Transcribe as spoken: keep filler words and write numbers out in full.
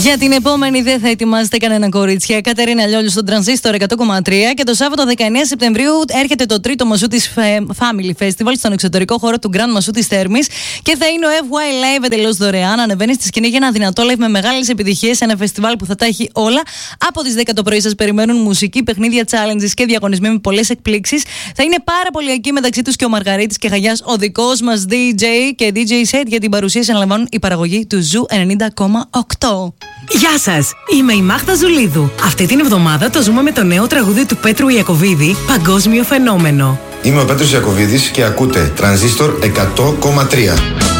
Για την επόμενη δεν θα ετοιμάζετε κανένα κορίτσια. Κατερίνα Λιόλιου στον Τρανζίστορ εκατό κόμμα τρία και το Σάββατο δεκαεννέα Σεπτεμβρίου έρχεται το τρίτο Μασούτης Family Festival στον εξωτερικό χώρο του Grand Μασούτης Θέρμης και θα είναι ο εφ γουάι Live εντελώς δωρεάν. Ανεβαίνει στη σκηνή για ένα δυνατό live με μεγάλες επιτυχίες σε ένα φεστιβάλ που θα τα έχει όλα. Από τις δέκα το πρωί σας περιμένουν μουσική, παιχνίδια, challenges και διαγωνισμοί με πολλές εκπλήξεις. Θα είναι πάρα πολύ εκεί μεταξύ τους και ο Μαργαρίτης και Χαγιάς, ο δικός μας ντι τζέι και ντι τζέι set για την παρουσίαση αναλαμβάνουν η παραγωγή του Ζου ενενήντα κόμμα οκτώ. Γεια σας, είμαι η Μάγδα Ζουλίδου. Αυτή την εβδομάδα το ζούμε με το νέο τραγούδι του Πέτρου Ιακωβίδη, Παγκόσμιο Φαινόμενο. Είμαι ο Πέτρος Ιακωβίδης και ακούτε Τρανζίστορ εκατό κόμμα τρία.